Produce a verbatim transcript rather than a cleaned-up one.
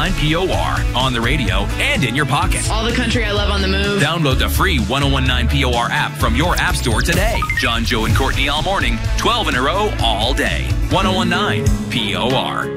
nine P O R on the radio and in your pocket. All the country I love on the move. Download the free ten nineteen P O R app from your app store today. John, Joe, and Courtney all morning, twelve in a row all day. ten nineteen P O R.